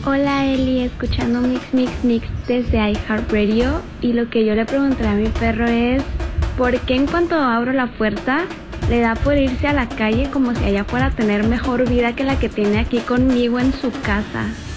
Hola Eli, escuchando Mix Mix Mix desde iHeartRadio, y lo que yo le preguntaré a mi perro es ¿por qué en cuanto abro la puerta le da por irse a la calle como si allá fuera a tener mejor vida que la que tiene aquí conmigo en su casa?